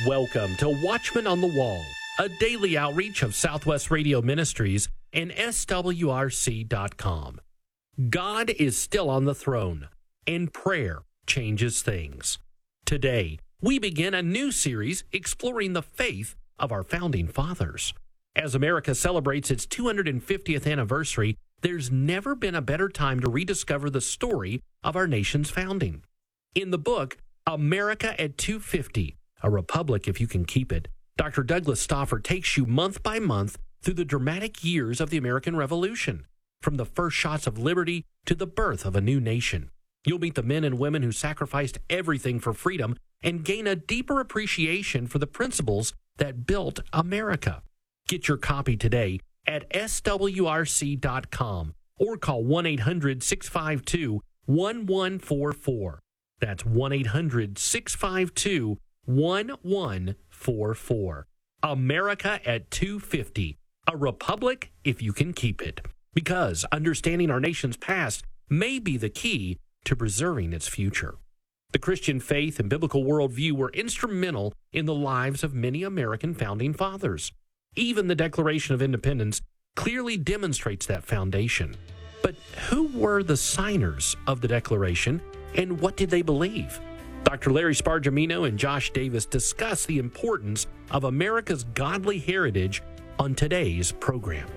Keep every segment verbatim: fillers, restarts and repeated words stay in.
Welcome to Watchmen on the Wall, a daily outreach of Southwest Radio Ministries and S W R C dot com. God is still on the throne, and prayer changes things. Today, we begin a new series exploring the faith of our founding fathers. As America celebrates its two hundred fiftieth anniversary, there's never been a better time to rediscover the story of our nation's founding. In the book, America at two fifty, A Republic If You Can Keep It, Doctor Douglas Stauffer takes you month by month through the dramatic years of the American Revolution, from the first shots of liberty to the birth of a new nation. You'll meet the men and women who sacrificed everything for freedom and gain a deeper appreciation for the principles that built America. Get your copy today at S W R C dot com or call one eight hundred six five two one one four four. That's one eight hundred six five two one one four four. America at two fifty, a republic if you can keep it. Because understanding our nation's past may be the key to preserving its future. The Christian faith and biblical worldview were instrumental in the lives of many American founding fathers. Even the Declaration of Independence clearly demonstrates that foundation. But who were the signers of the Declaration, and what did they believe? Doctor Larry Spargimino and Josh Davis discuss the importance of America's godly heritage on today's program.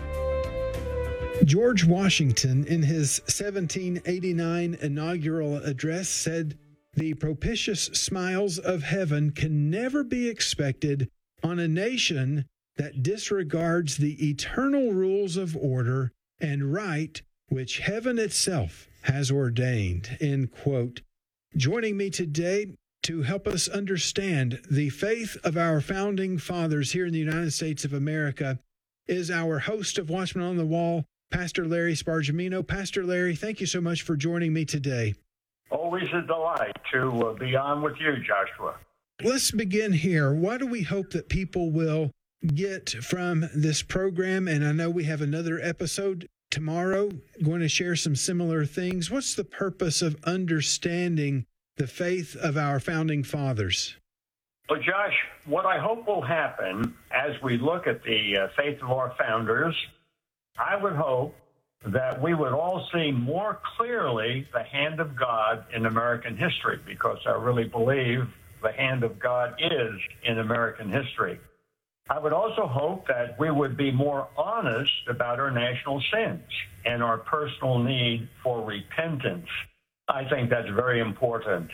George Washington, in his seventeen eighty-nine inaugural address, said, "The propitious smiles of heaven can never be expected on a nation that disregards the eternal rules of order and right which heaven itself has ordained." End quote. Joining me today to help us understand the faith of our founding fathers here in the United States of America is our host of Watchmen on the Wall, Pastor Larry Spargimino. Pastor Larry, thank you so much for joining me today. Always a delight to uh, be on with you, Joshua. Let's begin here. What do we hope that people will get from this program? And I know we have another episode tomorrow going to share some similar things. What's the purpose of understanding the faith of our founding fathers? Well, Josh, what I hope will happen as we look at the uh, faith of our founders, I would hope that we would all see more clearly the hand of God in American history, because I really believe the hand of God is in American history. I would also hope that we would be more honest about our national sins and our personal need for repentance. I think that's very important.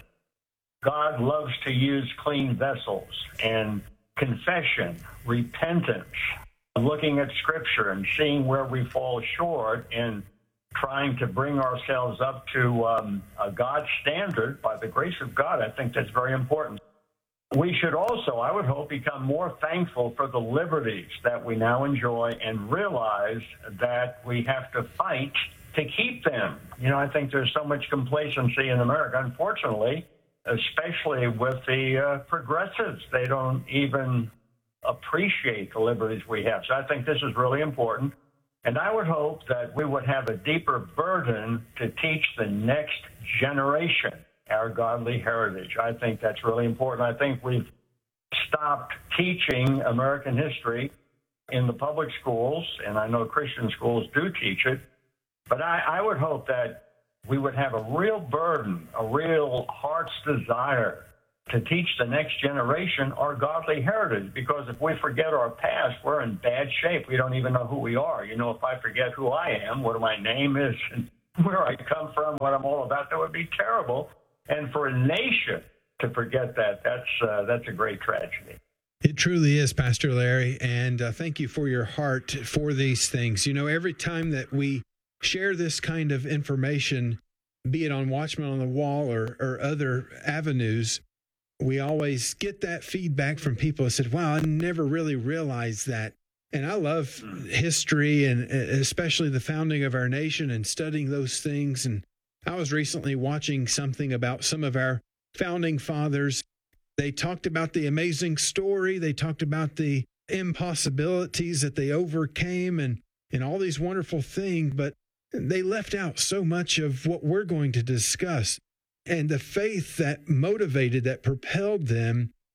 God loves to use clean vessels, and confession, repentance, looking at Scripture and seeing where we fall short and trying to bring ourselves up to um, a God's standard by the grace of God, I think that's very important. We should also, I would hope, become more thankful for the liberties that we now enjoy and realize that we have to fight to keep them. You know, I think there's so much complacency in America, unfortunately, especially with the uh, progressives. They don't even appreciate the liberties we have. So I think this is really important. And I would hope that we would have a deeper burden to teach the next generation our godly heritage. I think that's really important. I think we've stopped teaching American history in the public schools, and I know Christian schools do teach it, but I, I would hope that we would have a real burden, a real heart's desire to teach the next generation our godly heritage, because if we forget our past, we're in bad shape. We don't even know who we are. You know, if I forget who I am, what my name is, and where I come from, what I'm all about, that would be terrible. And for a nation to forget that, that's uh, that's a great tragedy. It truly is, Pastor Larry, and uh, thank you for your heart for these things. You know, every time that we share this kind of information, be it on Watchmen on the Wall or, or other avenues, we always get that feedback from people who said, wow, I never really realized that. And I love history, and especially the founding of our nation and studying those things. And I was recently watching something about some of our founding fathers. They talked about the amazing story. They talked about the impossibilities that they overcame and, and all these wonderful things, but they left out so much of what we're going to discuss. And the faith that motivated, that propelled them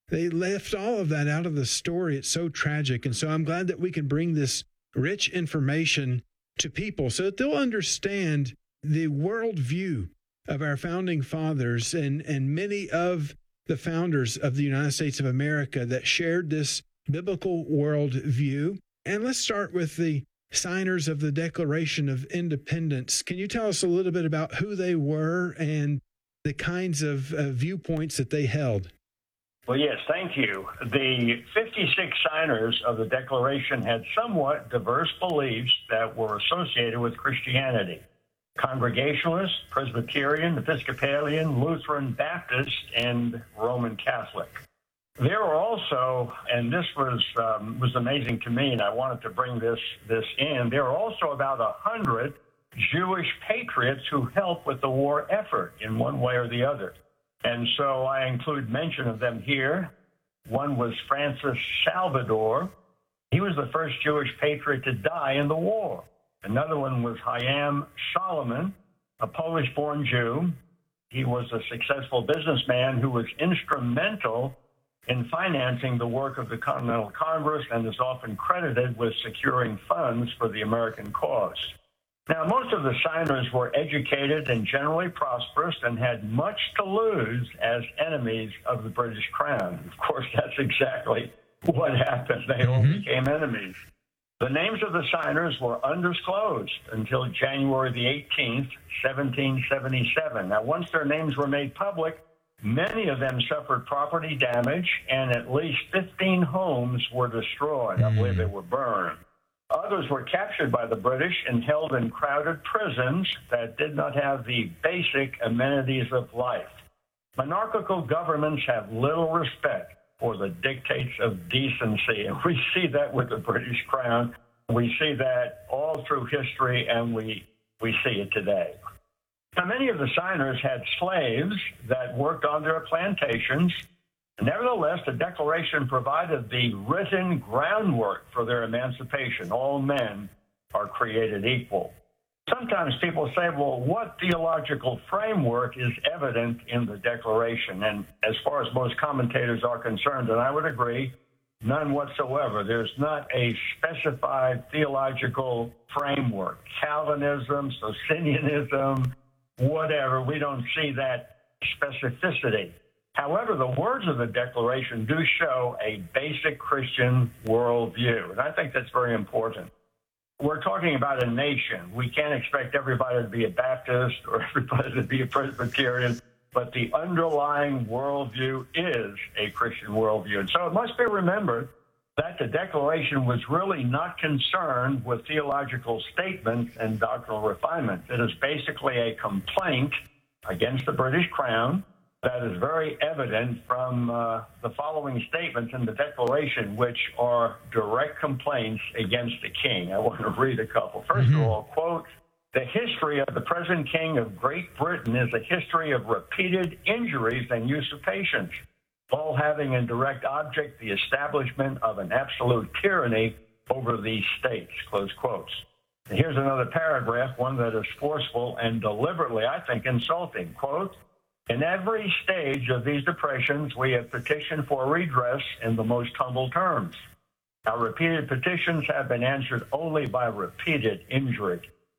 they left all of that out of the story. It's so tragic. And so I'm glad that we can bring this rich information to people so that they'll understand the worldview of our founding fathers and, and many of the founders of the United States of America that shared this biblical worldview. And let's start with the signers of the Declaration of Independence. Can you tell us a little bit about who they were and the kinds of uh, viewpoints that they held? Well, yes, thank you. The fifty-six signers of the Declaration had somewhat diverse beliefs that were associated with Christianity. Congregationalist, Presbyterian, Episcopalian, Lutheran, Baptist, and Roman Catholic. There were also, and this was um, was amazing to me, and I wanted to bring this this in, there were also about a hundred Jewish patriots who helped with the war effort in one way or the other. And so I include mention of them here. One was Francis Salvador. He was the first Jewish patriot to die in the war. Another one was Chaim Solomon, a Polish-born Jew. He was a successful businessman who was instrumental in financing the work of the Continental Congress and is often credited with securing funds for the American cause. Now, most of the signers were educated and generally prosperous and had much to lose as enemies of the British Crown. Of course, that's exactly what happened. They all Mm-hmm. became enemies. The names of the signers were undisclosed until January the eighteenth, seventeen seventy-seven. Now, once their names were made public, many of them suffered property damage, and at least fifteen homes were destroyed. I believe they were burned. Others were captured by the British and held in crowded prisons that did not have the basic amenities of life. Monarchical governments have little respect for the dictates of decency, and we see that with the British Crown. We see that all through history, and we, we see it today. Now, many of the signers had slaves that worked on their plantations. Nevertheless, the Declaration provided the written groundwork for their emancipation. All men are created equal. Sometimes people say, well, what theological framework is evident in the Declaration? And as far as most commentators are concerned, and I would agree, none whatsoever. There's not a specified theological framework. Calvinism, Socinianism, whatever, we don't see that specificity. However, the words of the Declaration do show a basic Christian worldview, and I think that's very important. We're talking about a nation. We can't expect everybody to be a Baptist or everybody to be a Presbyterian, but the underlying worldview is a Christian worldview. And so it must be remembered that the Declaration was really not concerned with theological statements and doctrinal refinements. It is basically a complaint against the British Crown. That is very evident from uh, the following statements in the Declaration, which are direct complaints against the king. I want to read a couple. First mm-hmm. of all, quote, "The history of the present king of Great Britain is a history of repeated injuries and usurpations, all having in direct object the establishment of an absolute tyranny over these states," close quotes. And here's another paragraph, one that is forceful and deliberately, I think, insulting. Quote, "In every stage of these depressions, we have petitioned for redress in the most humble terms. Our repeated petitions have been answered only by repeated injury.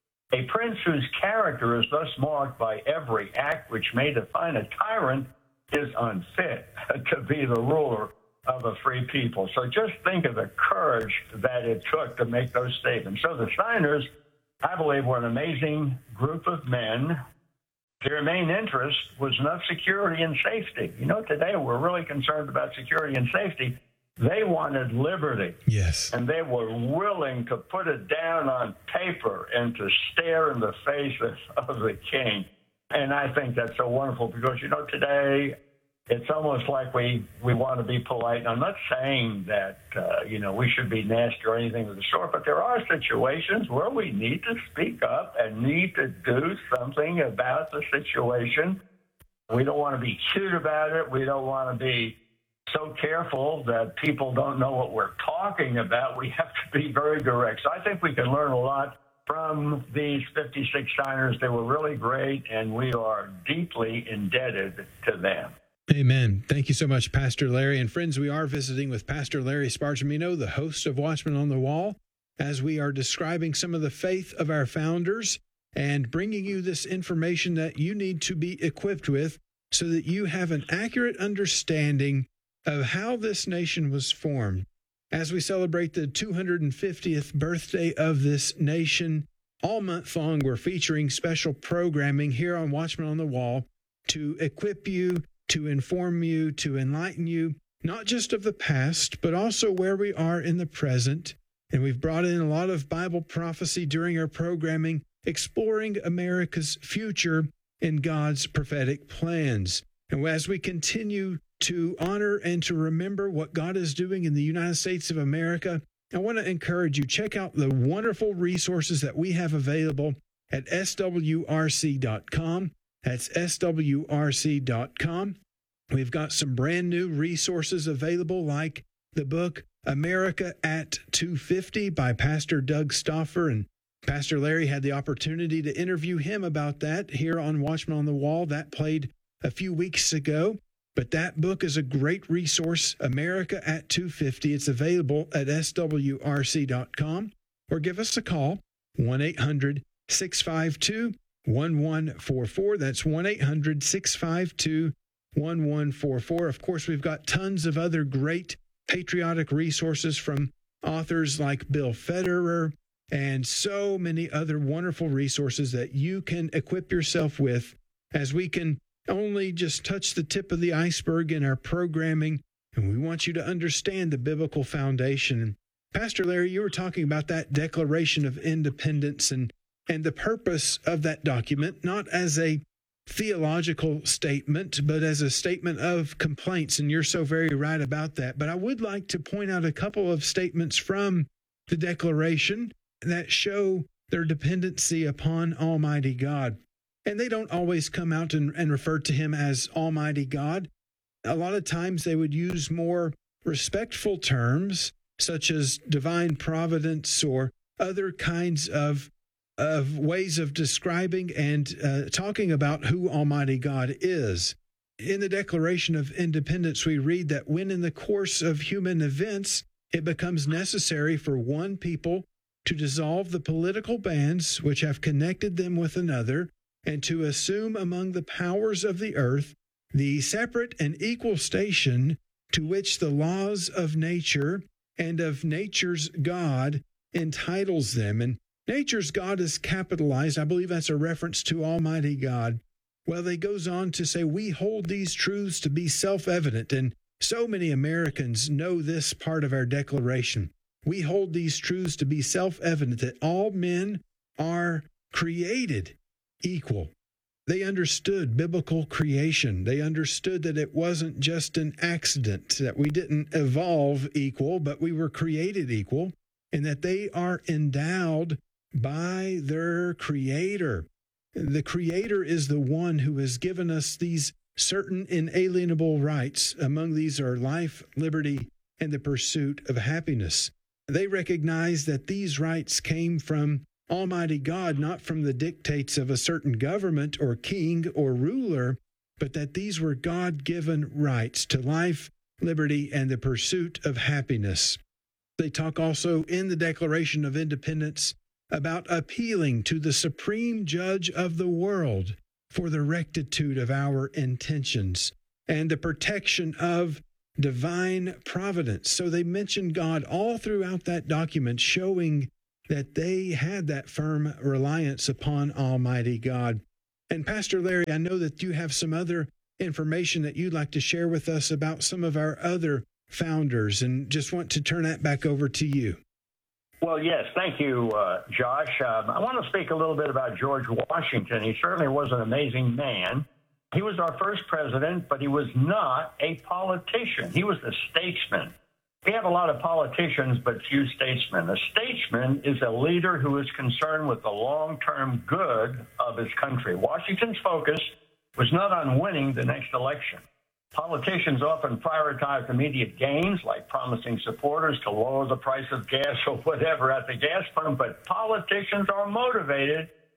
A prince whose character is thus marked by every act which may define a tyrant is unfit to be the ruler of a free people." So just think of the courage that it took to make those statements. So the signers, I believe, were an amazing group of men. Their main interest was not security and safety. You know, today we're really concerned about security and safety. They wanted liberty. Yes. And they were willing to put it down on paper and to stare in the face of, of the king. And I think that's so wonderful because, you know, today it's almost like we, we want to be polite. And I'm not saying that, uh, you know, we should be nasty or anything of the sort, but there are situations where we need to speak up and need to do something about the situation. We don't want to be cute about it. We don't want to be so careful that people don't know what we're talking about. We have to be very direct. So I think we can learn a lot from these fifty-six signers. They were really great, and we are deeply indebted to them. Amen. Thank you so much, Pastor Larry. And friends, we are visiting with Pastor Larry Spargimino, the host of Watchmen on the Wall, as we are describing some of the faith of our founders and bringing you this information that you need to be equipped with so that you have an accurate understanding of how this nation was formed. As we celebrate the two hundred fiftieth birthday of this nation, all month long, we're featuring special programming here on Watchmen on the Wall to equip you, to inform you, to enlighten you, not just of the past, but also where we are in the present. And we've brought in a lot of Bible prophecy during our programming, exploring America's future in God's prophetic plans. And as we continue to honor and to remember what God is doing in the United States of America, I want to encourage you, check out the wonderful resources that we have available at S W R C dot com. That's S W R C dot com. We've got some brand new resources available, like the book America at two fifty by Pastor Doug Stauffer. And Pastor Larry had the opportunity to interview him about that here on Watchmen on the Wall. That played a few weeks ago. But that book is a great resource, America at two fifty. It's available at S W R C dot com. Or give us a call, one eight hundred six five two one one four four. That's one eight hundred six five two one one four four. Of course, we've got tons of other great patriotic resources from authors like Bill Federer and so many other wonderful resources that you can equip yourself with, as we can only just touch the tip of the iceberg in our programming, and we want you to understand the biblical foundation. Pastor Larry, you were talking about that Declaration of Independence and and the purpose of that document, not as a theological statement, but as a statement of complaints. And you're so very right about that. But I would like to point out a couple of statements from the Declaration that show their dependency upon Almighty God. And they don't always come out and, and refer to him as Almighty God. A lot of times they would use more respectful terms, such as divine providence or other kinds of of ways of describing and uh, talking about who Almighty God is. In the Declaration of Independence, we read that when in the course of human events, it becomes necessary for one people to dissolve the political bands which have connected them with another, and to assume among the powers of the earth the separate and equal station to which the laws of nature and of nature's God entitles them. And nature's God is capitalized. I believe that's a reference to Almighty God. Well, it goes on to say, we hold these truths to be self-evident, and so many Americans know this part of our declaration. We hold these truths to be self-evident, that all men are created equal. They understood biblical creation. They understood that it wasn't just an accident, that we didn't evolve equal, but we were created equal, and that they are endowed by their Creator. The Creator is the one who has given us these certain inalienable rights. Among these are life, liberty, and the pursuit of happiness. They recognize that these rights came from Almighty God, not from the dictates of a certain government or king or ruler, but that these were God-given rights to life, liberty, and the pursuit of happiness. They talk also in the Declaration of Independence about appealing to the supreme judge of the world for the rectitude of our intentions and the protection of divine providence. So they mention God all throughout that document, showing that they had that firm reliance upon Almighty God. And Pastor Larry, I know that you have some other information that you'd like to share with us about some of our other founders, and just want to turn that back over to you. Well, yes, thank you, uh, Josh. Um, I want to speak a little bit about George Washington. He certainly was an amazing man. He was our first president, but he was not a politician. He was a statesman. We have a lot of politicians, but few statesmen. A statesman is a leader who is concerned with the long-term good of his country. Washington's focus was not on winning the next election. Politicians often prioritize immediate gains, like promising supporters to lower the price of gas or whatever at the gas pump, but politicians are motivated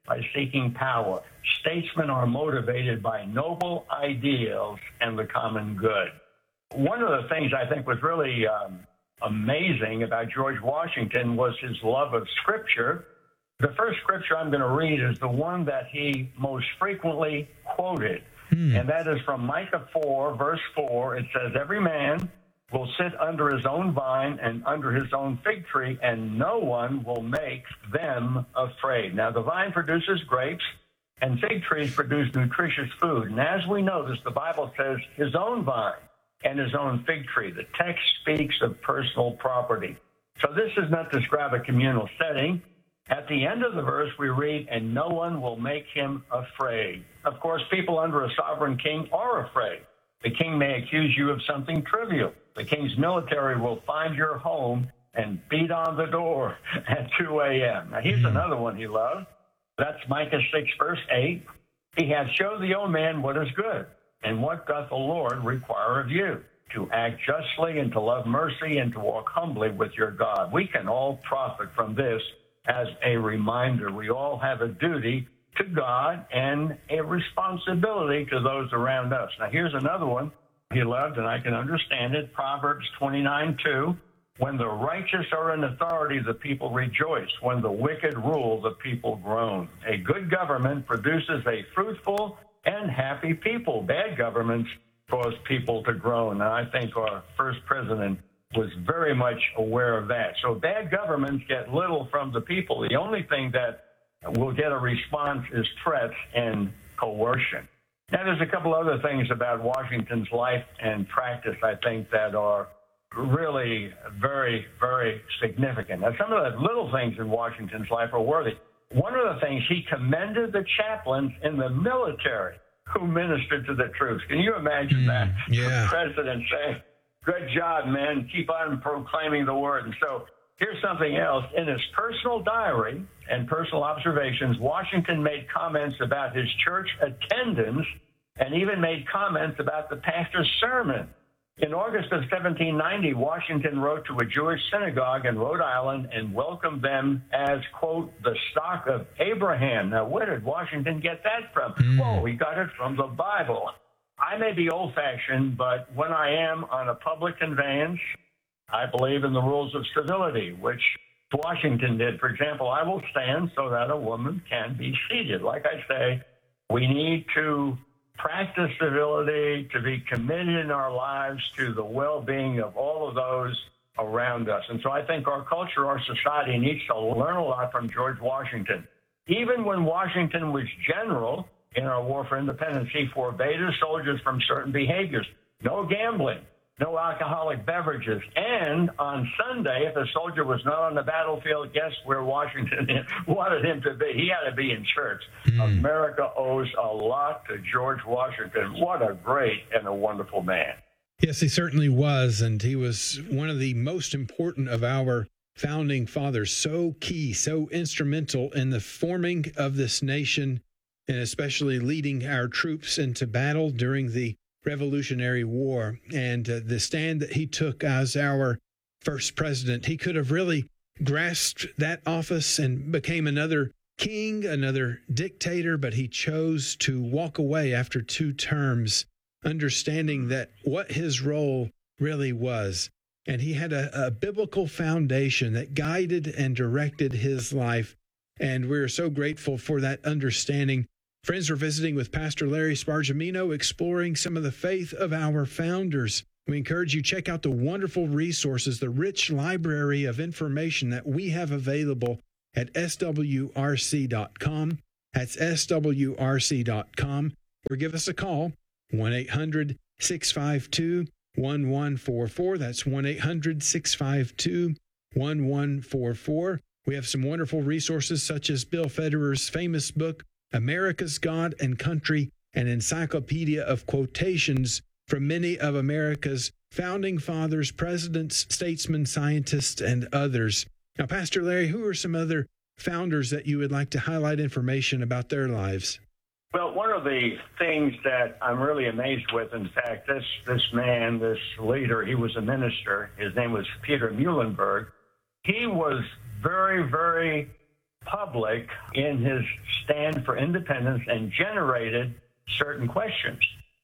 by seeking power. Statesmen are motivated by noble ideals and the common good. One of the things I think was really um, amazing about George Washington was his love of Scripture. The first scripture I'm going to read is the one that he most frequently quoted, hmm. and that is from Micah four, verse four. It says, "Every man will sit under his own vine and under his own fig tree, and no one will make them afraid." Now, the vine produces grapes, and fig trees produce nutritious food. And as we notice, the Bible says his own vine and his own fig tree. The text speaks of personal property. So this does not describe a communal setting. At the end of the verse, we read, "And no one will make him afraid." Of course, people under a sovereign king are afraid. The king may accuse you of something trivial. The king's military will find your home and beat on the door at two a.m. Now, here's another one he loved. That's Micah six, verse eight. "He hath showed the old man what is good, and what doth the Lord require of you? To act justly and to love mercy and to walk humbly with your God." We can all profit from this as a reminder. We all have a duty to God and a responsibility to those around us. Now, here's another one he loved, and I can understand it. Proverbs twenty-nine, two. "When the righteous are in authority, the people rejoice. When the wicked rule, the people groan." A good government produces a fruitful and happy people. Bad governments cause people to groan. And I think our first president was very much aware of that. So bad governments get little from the people. The only thing that will get a response is threats and coercion. Now, there's a couple other things about Washington's life and practice, I think, that are really very, very significant. Now, some of the little things in Washington's life are worthy. One of the things, he commended the chaplains in the military who ministered to the troops. Can you imagine mm, that? Yeah. The president saying, "Good job, man. Keep on proclaiming the word." And so here's something else. In his personal diary and personal observations, Washington made comments about his church attendance and even made comments about the pastor's sermon. In August of seventeen ninety, Washington wrote to a Jewish synagogue in Rhode Island and welcomed them as, quote, "the stock of Abraham." Now, where did Washington get that from? Mm. Well, he got it from the Bible. I may be old-fashioned, but when I am on a public conveyance, I believe in the rules of civility, which Washington did. For example, I will stand so that a woman can be seated. Like I say, we need to practice civility, to be committed in our lives to the well-being of all of those around us. And so I think our culture, our society needs to learn a lot from George Washington. Even when Washington was general in our war for independence, he forbade his soldiers from certain behaviors. No gambling, no alcoholic beverages. And on Sunday, if a soldier was not on the battlefield, guess where Washington wanted him to be? He had to be in church. Mm. America owes a lot to George Washington. What a great and a wonderful man. Yes, he certainly was. And he was one of the most important of our founding fathers. So key, so instrumental in the forming of this nation, and especially leading our troops into battle during the Revolutionary War. And uh, the stand that he took as our first president, he could have really grasped that office and became another king, another dictator, but he chose to walk away after two terms, understanding that what his role really was. And he had a, a biblical foundation that guided and directed his life. And we're so grateful for that understanding. Friends, we're visiting with Pastor Larry Spargimino, exploring some of the faith of our founders. We encourage you to check out the wonderful resources, the rich library of information that we have available at S W R C dot com. That's S W R C dot com. Or give us a call, one eight hundred six five two one one four four. That's one eight hundred six five two one one four four. We have some wonderful resources such as Bill Federer's famous book, America's God and Country, an encyclopedia of quotations from many of America's founding fathers, presidents, statesmen, scientists, and others. Now, Pastor Larry, who are some other founders that you would like to highlight information about their lives? Well, one of the things that I'm really amazed with, in fact, this this man, this leader, he was a minister. His name was Peter Muhlenberg. He was very, very public in his stand for independence and generated certain questions.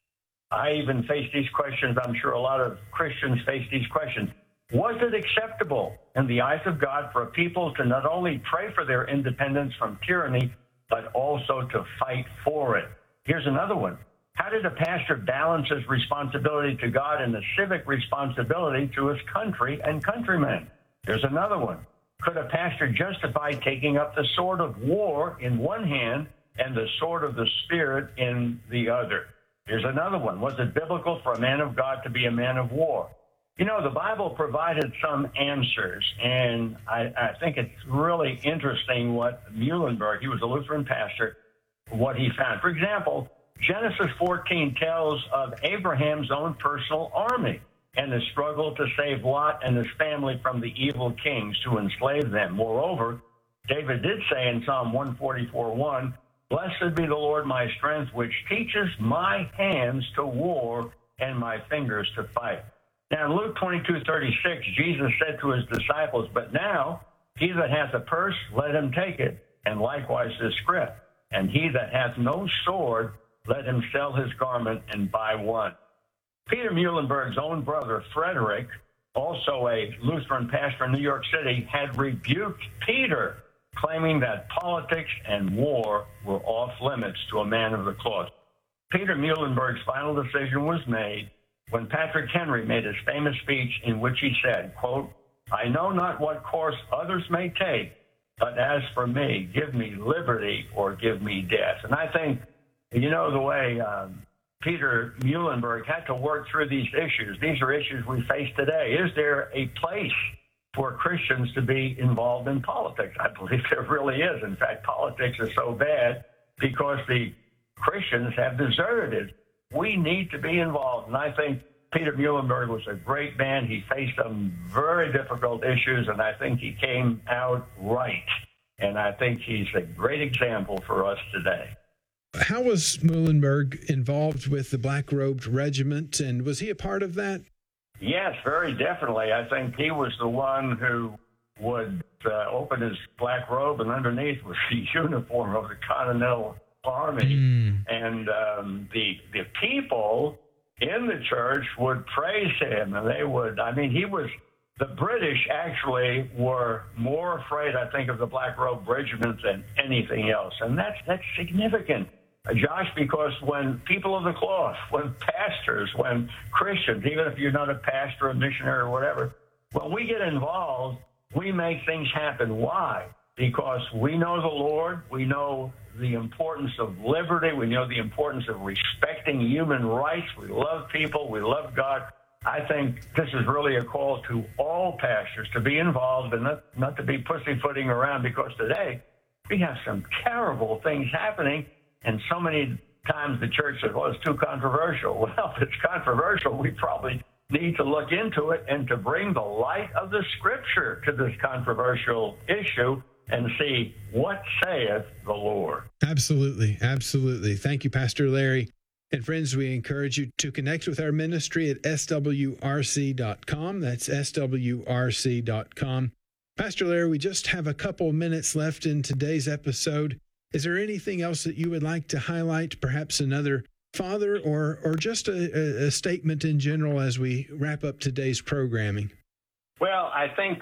I even face these questions. I'm sure a lot of Christians face these questions. Was it acceptable in the eyes of God for a people to not only pray for their independence from tyranny, but also to fight for it? Here's another one. How did a pastor balance his responsibility to God and the civic responsibility to his country and countrymen? Here's another one. Could a pastor justify taking up the sword of war in one hand and the sword of the Spirit in the other? Here's another one. Was it biblical for a man of God to be a man of war? You know, the Bible provided some answers, and I, I think it's really interesting what Muhlenberg, he was a Lutheran pastor, what he found. For example, Genesis fourteen tells of Abraham's own personal army and the struggle to save Lot and his family from the evil kings who enslaved them. Moreover, David did say in Psalm one forty-four one, "Blessed be the Lord my strength, which teaches my hands to war and my fingers to fight." Now, in Luke twenty-two thirty-six, Jesus said to his disciples, "But now he that hath a purse, let him take it, and likewise his scrip. And he that hath no sword, let him sell his garment and buy one." Peter Muhlenberg's own brother, Frederick, also a Lutheran pastor in New York City, had rebuked Peter, claiming that politics and war were off limits to a man of the cloth. Peter Muhlenberg's final decision was made when Patrick Henry made his famous speech in which he said, quote, "I know not what course others may take, but as for me, give me liberty or give me death." And I think, you know, the way um, Peter Muhlenberg had to work through these issues, these are issues we face today. Is there a place for Christians to be involved in politics? I believe there really is. In fact, politics is so bad because the Christians have deserted it. We need to be involved. And I think Peter Muhlenberg was a great man. He faced some very difficult issues, and I think he came out right. And I think he's a great example for us today. How was Muhlenberg involved with the Black Robed Regiment, and was he a part of that? Yes, very definitely. I think he was the one who would uh, open his black robe, and underneath was the uniform of the Continental Army. Mm. And um, the the people in the church would praise him, and they would, I mean, he was, the British actually were more afraid, I think, of the Black Robe Regiment than anything else. And that's, that's significant, uh, Josh, because when people of the cloth, when pastors, when Christians, even if you're not a pastor, a missionary, or whatever, when we get involved, we make things happen. Why? Because we know the Lord, we know the importance of liberty, we know the importance of respecting human rights, we love people, we love God. I think this is really a call to all pastors to be involved and not, not to be pussyfooting around, because today we have some terrible things happening, and so many times the church says, well, it's too controversial. Well, if it's controversial, we probably need to look into it and to bring the light of the Scripture to this controversial issue and see what saith the Lord. Absolutely, absolutely. Thank you, Pastor Larry. And friends, we encourage you to connect with our ministry at S W R C dot com. That's S W R C dot com. Pastor Larry, we just have a couple minutes left in today's episode. Is there anything else that you would like to highlight, perhaps another father or, or just a, a statement in general as we wrap up today's programming? Well, I think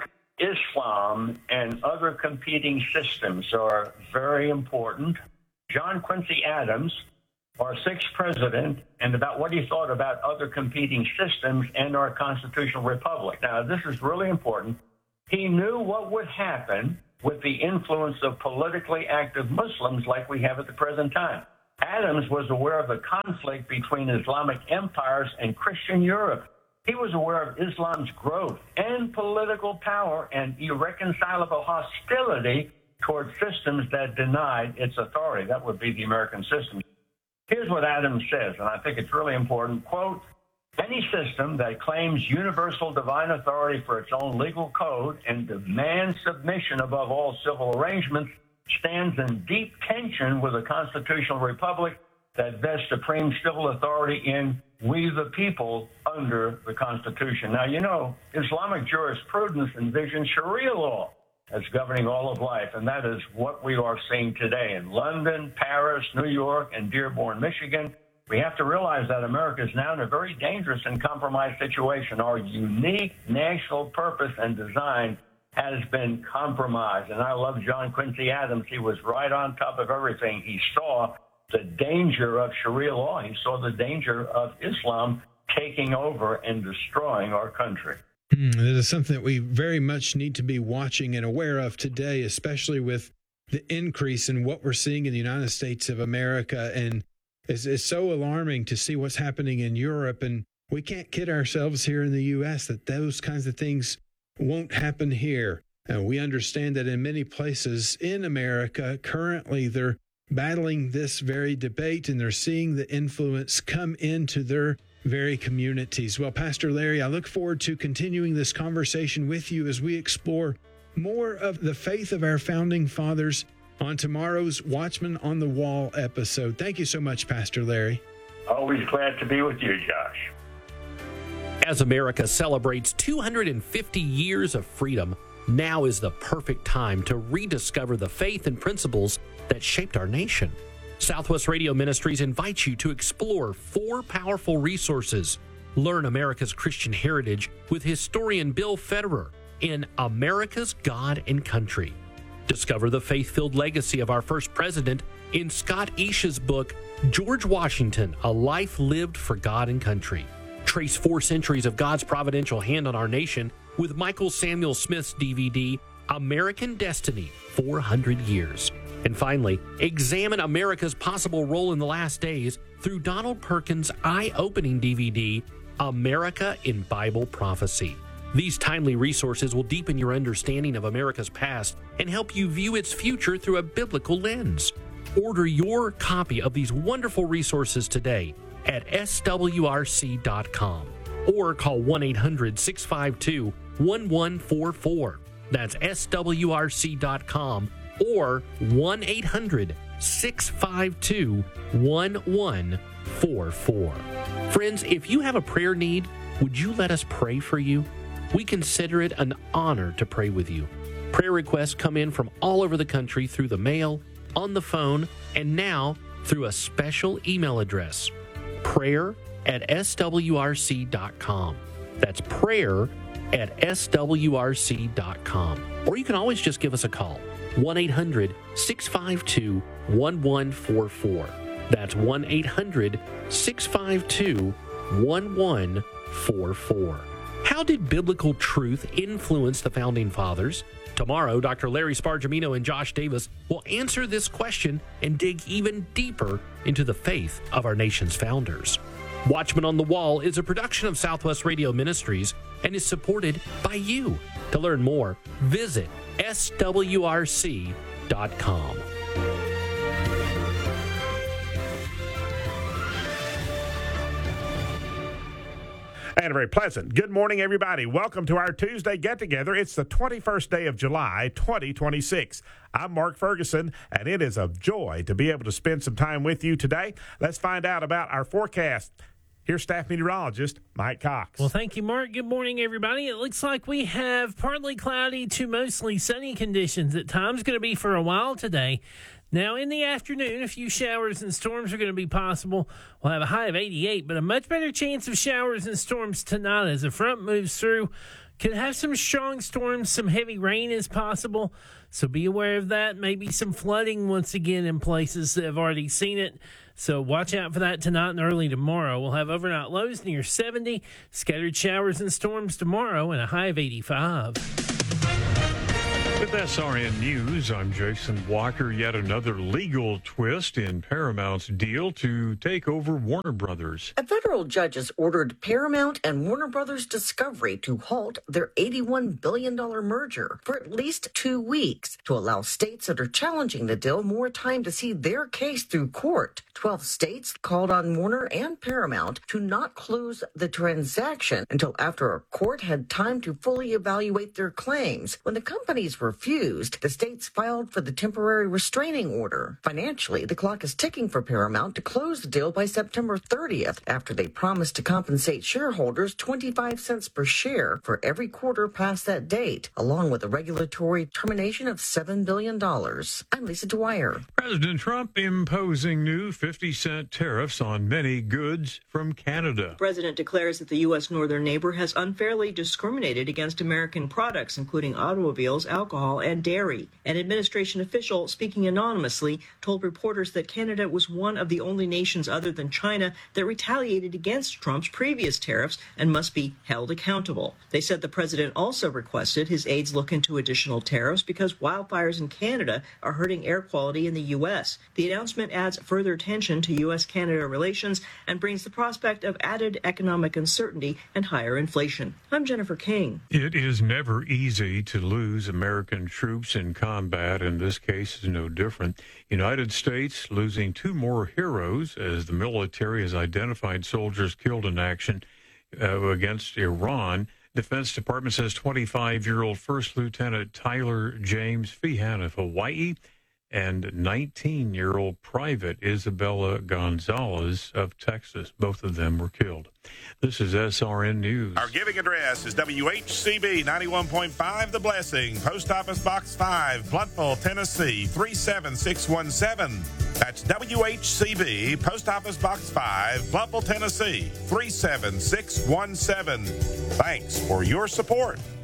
Islam and other competing systems are very important. John Quincy Adams, our sixth president, and about what he thought about other competing systems and our constitutional republic. Now, this is really important. He knew what would happen with the influence of politically active Muslims like we have at the present time. Adams was aware of the conflict between Islamic empires and Christian Europe. He was aware of Islam's growth and political power and irreconcilable hostility toward systems that denied its authority. That would be the American system. Here's what Adams says, and I think it's really important. Quote, "Any system that claims universal divine authority for its own legal code and demands submission above all civil arrangements stands in deep tension with a constitutional republic that vests supreme civil authority in we the people under the Constitution." Now, you know, Islamic jurisprudence envisions Sharia law, that's governing all of life, and that is what we are seeing today in London, Paris, New York, and Dearborn, Michigan. We have to realize that America is now in a very dangerous and compromised situation. Our unique national purpose and design has been compromised. And I love John Quincy Adams. He was right on top of everything. He saw the danger of Sharia law. He saw the danger of Islam taking over and destroying our country. Mm, it is something that we very much need to be watching and aware of today, especially with the increase in what we're seeing in the United States of America. And it's, it's so alarming to see what's happening in Europe. And we can't kid ourselves here in the U S that those kinds of things won't happen here. Uh, we understand that in many places in America, currently they're battling this very debate and they're seeing the influence come into their very communities. Well, Pastor Larry, I look forward to continuing this conversation with you as we explore more of the faith of our founding fathers on tomorrow's Watchman on the Wall episode. Thank you so much, Pastor Larry. Always glad to be with you, Josh. As America celebrates two hundred fifty years of freedom, now is the perfect time to rediscover the faith and principles that shaped our nation. Southwest Radio Ministries invites you to explore four powerful resources. Learn America's Christian heritage with historian Bill Federer in America's God and Country. Discover the faith-filled legacy of our first president in Scott Isha's book, George Washington, A Life Lived for God and Country. Trace four centuries of God's providential hand on our nation with Michael Samuel Smith's D V D, American Destiny, four hundred years. And finally, examine America's possible role in the last days through Donald Perkins' eye-opening D V D, America in Bible Prophecy. These timely resources will deepen your understanding of America's past and help you view its future through a biblical lens. Order your copy of these wonderful resources today at S W R C dot com or call one eight hundred six five two one one four four. That's S W R C dot com or one eight hundred six five two one one four four. Friends, if you have a prayer need, would you let us pray for you? We consider it an honor to pray with you. Prayer requests come in from all over the country through the mail, on the phone, and now through a special email address, prayer at S W R C dot com. That's prayer at S W R C dot com. Or you can always just give us a call, one eight hundred six five two one one four four. That's one eight hundred six five two one one four four. How did biblical truth influence the Founding Fathers? Tomorrow, Doctor Larry Spargimino and Josh Davis will answer this question and dig even deeper into the faith of our nation's founders. Watchman on the Wall is a production of Southwest Radio Ministries and is supported by you. To learn more, visit S W R C dot com. And a very pleasant good morning, everybody. Welcome to our Tuesday get-together. It's the twenty-first day of July, twenty twenty-six. I'm Mark Ferguson, and it is a joy to be able to spend some time with you today. Let's find out about our forecast. Here's staff meteorologist Mike Cox. Well, thank you, Mark. Good morning, everybody. It looks like we have partly cloudy to mostly sunny conditions at times. Going to be for a while today. Now, in the afternoon, a few showers and storms are going to be possible. We'll have a high of eighty-eight, but a much better chance of showers and storms tonight as the front moves through. Could have some strong storms, some heavy rain is possible, so be aware of that. Maybe some flooding once again in places that have already seen it. So watch out for that tonight and early tomorrow. We'll have overnight lows near seventy, scattered showers and storms tomorrow, and a high of eighty-five. With S R N News, I'm Jason Walker. Yet another legal twist in Paramount's deal to take over Warner Brothers. A federal judge has ordered Paramount and Warner Brothers Discovery to halt their eighty-one billion dollars merger for at least two weeks to allow states that are challenging the deal more time to see their case through court. Twelve states called on Warner and Paramount to not close the transaction until after a court had time to fully evaluate their claims. When the companies were refused, the states filed for the temporary restraining order. Financially, the clock is ticking for Paramount to close the deal by September thirtieth after they promised to compensate shareholders twenty-five cents per share for every quarter past that date, along with a regulatory termination of seven billion dollars. I'm Lisa Dwyer. President Trump imposing new fifty cent tariffs on many goods from Canada. The president declares that the U S northern neighbor has unfairly discriminated against American products, including automobiles, alcohol, and dairy. An administration official speaking anonymously told reporters that Canada was one of the only nations other than China that retaliated against Trump's previous tariffs and must be held accountable. They said the president also requested his aides look into additional tariffs because wildfires in Canada are hurting air quality in the U S. The announcement adds further tension to U S Canada relations and brings the prospect of added economic uncertainty and higher inflation. I'm Jennifer King. It is never easy to lose American troops in combat, and this case is no different. United States losing two more heroes as the military has identified soldiers killed in action uh, against Iran. Defense Department says twenty-five-year-old First Lieutenant Tyler James Feehan of Hawaii and nineteen-year-old Private Isabella Gonzalez of Texas. Both of them were killed. This is S R N News. Our giving address is W H C B ninety-one point five The Blessing, Post Office Box five, Blountville, Tennessee three seven six one seven. That's W H C B, Post Office Box five, Blountville, Tennessee three seven six one seven. Thanks for your support.